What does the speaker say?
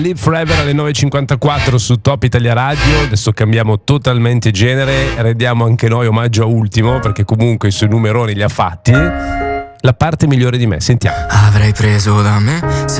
Live Forever alle 9.54 su Top Italia Radio. Adesso cambiamo totalmente genere, rendiamo anche noi omaggio a Ultimo, perché comunque i suoi numeroni li ha fatti. La parte migliore di me, sentiamo. Avrei preso da me